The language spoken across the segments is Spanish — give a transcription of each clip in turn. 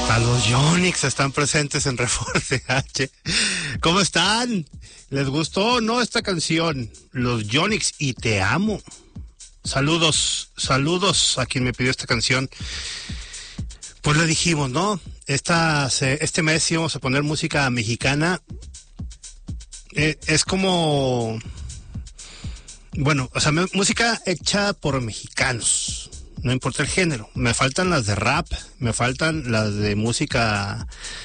A los Yonix están presentes en Reforma CH. ¿Cómo están? ¿Les gustó o no esta canción? Los Yonix y Te Amo. Saludos a quien me pidió esta canción. Pues le dijimos, ¿no? Este mes íbamos a poner música mexicana. Es como... Bueno, o sea, música hecha por mexicanos. No importa el género. Me faltan las de rap, me faltan las de música,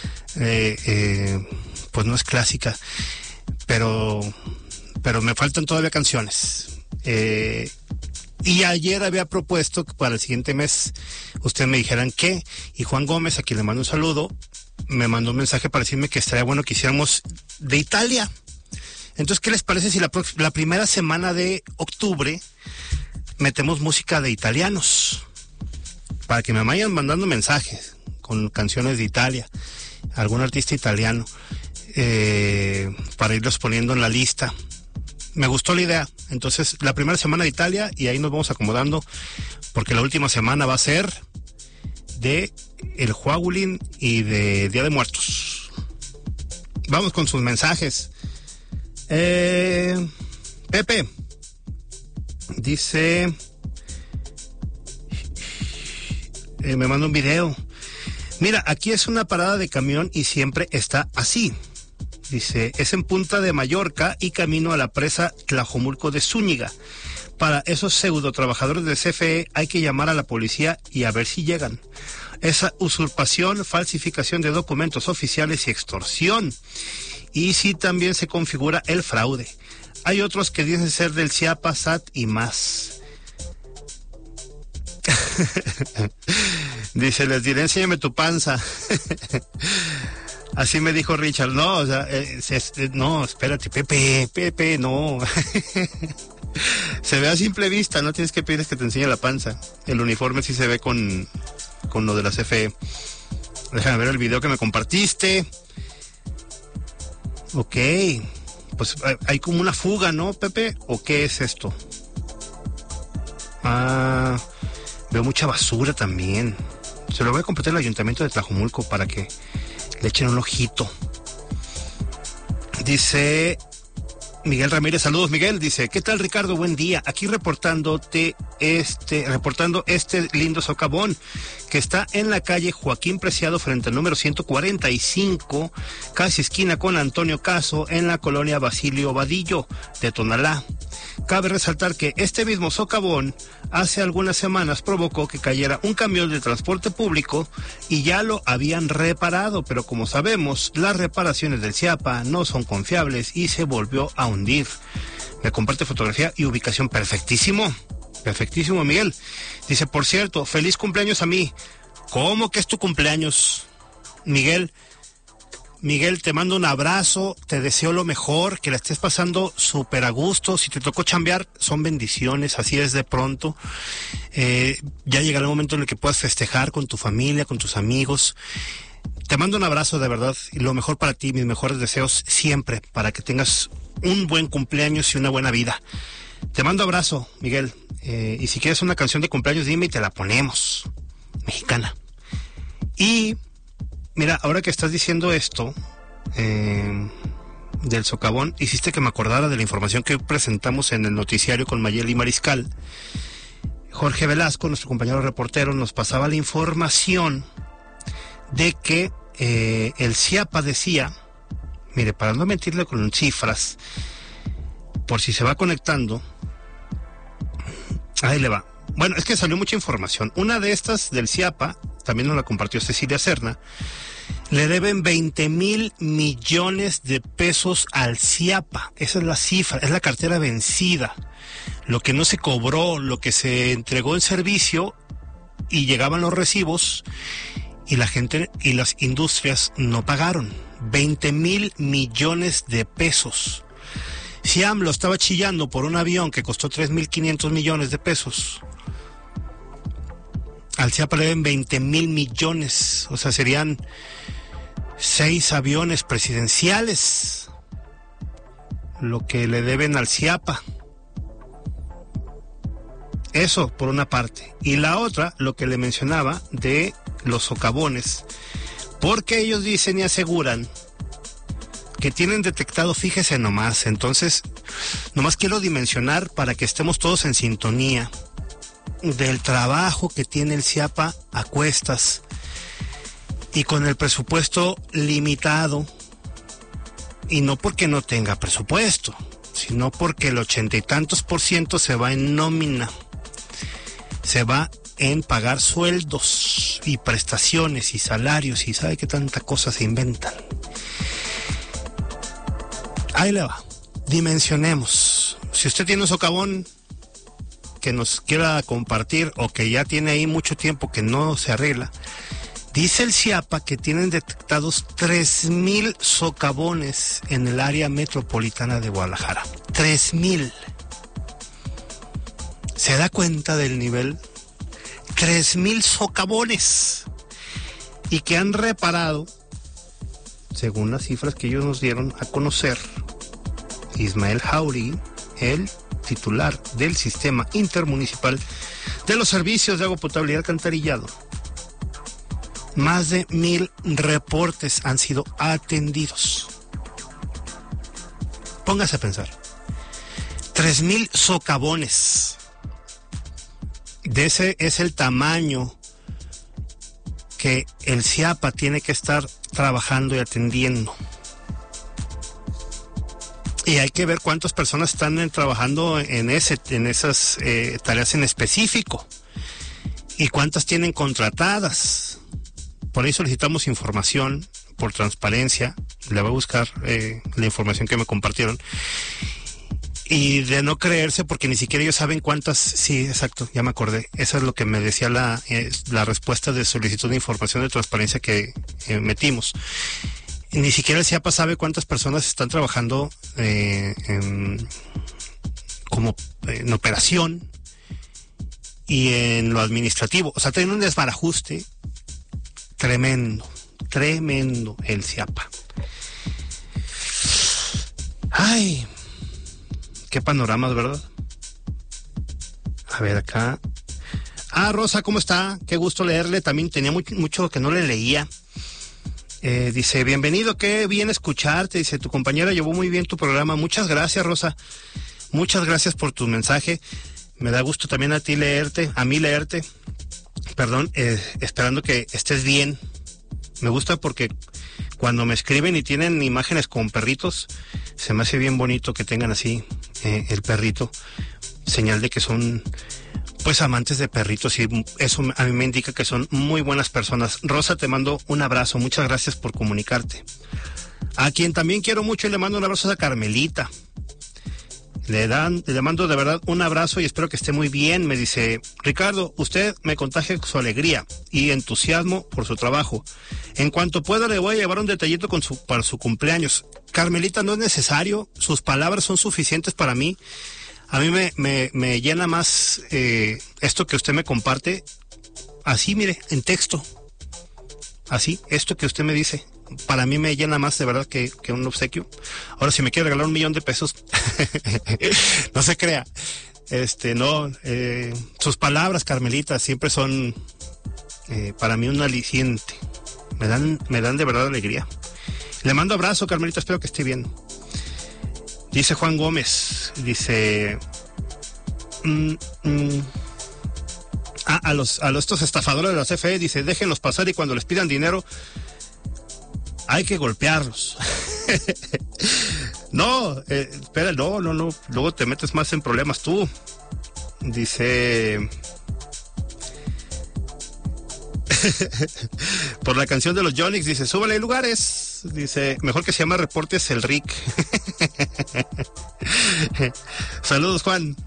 pues no es clásica, pero me faltan todavía canciones. Y ayer había propuesto que para el siguiente mes ustedes me dijeran qué, y Juan Gómez, a quien le mando un saludo, me mandó un mensaje para decirme que estaría bueno que hiciéramos de Italia. Entonces, ¿qué les parece si la primera semana de octubre metemos música de italianos? Para que me vayan mandando mensajes con canciones de Italia, algún artista italiano, para irlos poniendo en la lista. Me gustó la idea. Entonces, la primera semana de Italia, y ahí nos vamos acomodando, porque la última semana va a ser de el Huaulín y de Día de Muertos. Vamos con sus mensajes. Pepe dice, me manda un video. Mira, aquí es una parada de camión y siempre está así. Dice, es en Punta de Mallorca y camino a la presa Tlajomulco de Zúñiga. Para esos pseudo trabajadores de CFE hay que llamar a la policía y a ver si llegan. Esa usurpación, falsificación de documentos oficiales y extorsión. Y sí, también se configura el fraude. Hay otros que dicen ser del CIAPA, SAT y más. Dice, les diré, enséñame tu panza. Así me dijo Richard. No, o sea, no, espérate, Pepe, no. Se ve a simple vista, no tienes que pedir que te enseñe la panza. El uniforme sí se ve con lo de la CFE. Déjame ver el video que me compartiste. Ok, pues hay como una fuga, ¿no, Pepe? ¿O qué es esto? Ah, veo mucha basura también. Se lo voy a compartir al Ayuntamiento de Tlajomulco para que le echen un ojito. Dice Miguel Ramírez, saludos Miguel, dice, ¿qué tal Ricardo? Buen día, aquí reportando este lindo socavón que está en la calle Joaquín Preciado frente al número 145, casi esquina con Antonio Caso, en la colonia Basilio Vadillo de Tonalá. Cabe resaltar que este mismo socavón hace algunas semanas provocó que cayera un camión de transporte público y ya lo habían reparado, pero como sabemos, las reparaciones del CIAPA no son confiables y se volvió a hundir. Me comparte fotografía y ubicación. Perfectísimo, Miguel. Dice, por cierto, feliz cumpleaños a mí. ¿Cómo que es tu cumpleaños, Miguel? Miguel, te mando un abrazo, te deseo lo mejor, que la estés pasando súper a gusto. Si te tocó chambear, son bendiciones, así es de pronto. Ya llegará el momento en el que puedas festejar con tu familia, con tus amigos. Te mando un abrazo de verdad y lo mejor para ti, mis mejores deseos siempre, para que tengas un buen cumpleaños y una buena vida. Te mando abrazo, Miguel. Y si quieres una canción de cumpleaños, dime y te la ponemos. Mexicana. Y mira, ahora que estás diciendo esto del socavón, hiciste que me acordara de la información que presentamos en el noticiario con Mayeli Mariscal. Jorge Velasco, nuestro compañero reportero, nos pasaba la información de que el CIAPA decía, mire, para no mentirle con cifras, por si se va conectando, ahí le va. Bueno, es que salió mucha información. Una de estas del CIAPA, también nos la compartió Cecilia Serna, le deben 20,000 millones de pesos al CIAPA. Esa es la cifra, es la cartera vencida. Lo que no se cobró, lo que se entregó en servicio y llegaban los recibos y la gente y las industrias no pagaron. 20,000 millones de pesos. Si AMLO estaba chillando por un avión que costó 3,500 millones de pesos, al CIAPA le deben 20,000 millones, o sea, serían 6 aviones presidenciales lo que le deben al CIAPA. Eso por una parte. Y la otra, lo que le mencionaba de los socavones, Porque ellos dicen y aseguran que tienen detectado, fíjese nomás, entonces, nomás quiero dimensionar para que estemos todos en sintonía del trabajo que tiene el CIAPA a cuestas y con el presupuesto limitado, y no porque no tenga presupuesto, sino porque el 80 y tantos % se va en nómina, se va en pagar sueldos y prestaciones y salarios y sabe qué tanta cosa se inventan. Ahí le va, dimensionemos. Si usted tiene un socavón que nos quiera compartir o que ya tiene ahí mucho tiempo que no se arregla, dice el CIAPA que tienen detectados 3,000 socavones en el área metropolitana de Guadalajara. 3,000. ¿Se da cuenta del nivel? 3,000 socavones. Y que han reparado, según las cifras que ellos nos dieron a conocer, Ismael Jauregui, el titular del Sistema Intermunicipal de los Servicios de Agua Potable y Alcantarillado, más de 1,000 reportes han sido atendidos. Póngase a pensar. 3,000 socavones. De ese es el tamaño que el CIAPA tiene que estar trabajando y atendiendo. Y hay que ver cuántas personas están trabajando en esas tareas en específico y cuántas tienen contratadas. Por ahí solicitamos información por transparencia. Le voy a buscar la información que me compartieron. Y de no creerse, porque ni siquiera ellos saben cuántas. Sí, exacto, ya me acordé. Eso es lo que me decía la respuesta de solicitud de información de transparencia que metimos. Ni siquiera el CIAPA sabe cuántas personas están trabajando como en operación y en lo administrativo. O sea, tiene un desbarajuste tremendo el CIAPA. Ay, qué panoramas, ¿verdad? A ver acá. Rosa, ¿cómo está? Qué gusto leerle. También tenía mucho que no le leía. Dice, bienvenido, qué bien escucharte. Dice, tu compañera llevó muy bien tu programa. Muchas gracias, Rosa. Muchas gracias por tu mensaje. Me da gusto también a mí leerte. Perdón, esperando que estés bien. Me gusta porque cuando me escriben y tienen imágenes con perritos, se me hace bien bonito que tengan así el perrito. Señal de que son pues amantes de perritos, y eso a mí me indica que son muy buenas personas. Rosa, te mando un abrazo, muchas gracias por comunicarte. A quien también quiero mucho y le mando un abrazo es a Carmelita. Le mando de verdad un abrazo y espero que esté muy bien. Me dice, Ricardo, usted me contagia su alegría y entusiasmo por su trabajo. En cuanto pueda le voy a llevar un detallito para su cumpleaños. Carmelita, no es necesario, sus palabras son suficientes para mí. A mí me llena más esto que usted me comparte, así, mire, en texto. Así, esto que usted me dice, para mí me llena más de verdad que un obsequio. Ahora, si me quiere regalar $1,000,000 de pesos, no se crea. Sus palabras, Carmelita, siempre son para mí un aliciente. Me dan de verdad alegría. Le mando abrazo, Carmelita, espero que esté bien. Dice Juan Gómez, dice, estos estafadores de la CFE, dice, déjenlos pasar y cuando les pidan dinero, hay que golpearlos. No, espera, no, luego te metes más en problemas tú. Dice, por la canción de los Yonix, dice, súbele lugares. Dice, mejor que se llama Reportes el Rick. Saludos, Juan.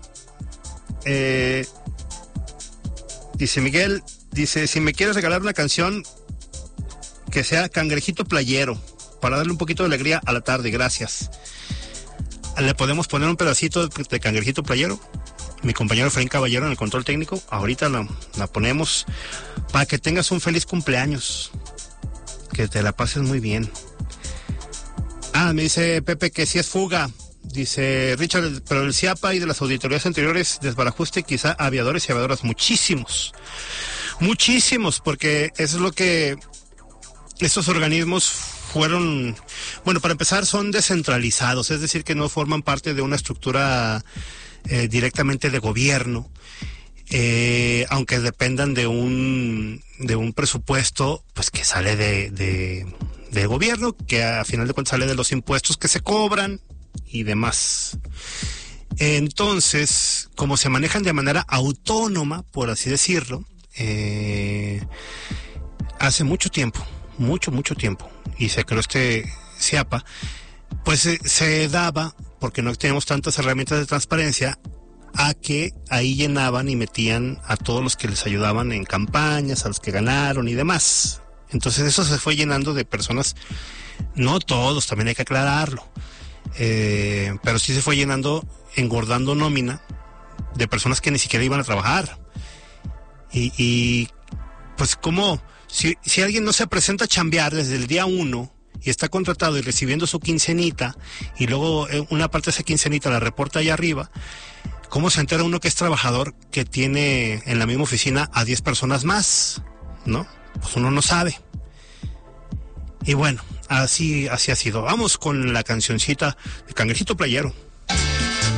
Dice Miguel, dice, si me quieres regalar una canción que sea Cangrejito Playero, para darle un poquito de alegría a la tarde, gracias. ¿Le podemos poner un pedacito de Cangrejito Playero? Mi compañero Efraín Caballero en el control técnico, ahorita la ponemos para que tengas un feliz cumpleaños, que te la pases muy bien. Me dice Pepe que sí es fuga. Dice Richard, pero el CIAPA y de las auditorías anteriores desbarajuste quizá aviadores y aviadoras, muchísimos, porque eso es lo que estos organismos fueron, bueno, para empezar son descentralizados, es decir, que no forman parte de una estructura directamente de gobierno, aunque dependan de un presupuesto pues que sale de gobierno, que a final de cuentas sale de los impuestos que se cobran y demás. Entonces, como se manejan de manera autónoma, por así decirlo, hace mucho tiempo, mucho tiempo, y se creó este CIAPA, pues se daba, porque no tenemos tantas herramientas de transparencia, a que ahí llenaban y metían a todos los que les ayudaban en campañas, a los que ganaron y demás. Entonces eso se fue llenando de personas, no todos, también hay que aclararlo, pero sí se fue llenando, engordando nómina de personas que ni siquiera iban a trabajar. Y pues como si alguien no se presenta a chambear desde el día 1 y está contratado y recibiendo su quincenita, y luego una parte de esa quincenita la reporta allá arriba, ¿cómo se entera uno que es trabajador que tiene en la misma oficina a 10 personas más? ¿No? Pues uno no sabe. Y bueno, así ha sido. Vamos con la cancioncita de Cangrejito Playero.